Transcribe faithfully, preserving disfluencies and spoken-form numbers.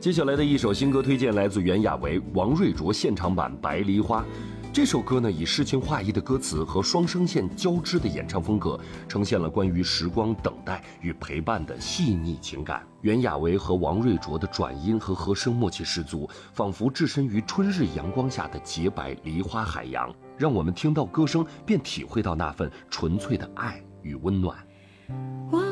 接下来的一首新歌推荐来自袁娅维、王瑞卓现场版《白梨花》。这首歌呢，以诗情画意的歌词和双声线交织的演唱风格，呈现了关于时光等待与陪伴的细腻情感。袁娅维和王瑞卓的转音和和声默契十足，仿佛置身于春日阳光下的洁白梨花海洋，让我们听到歌声便体会到那份纯粹的爱与温暖。 我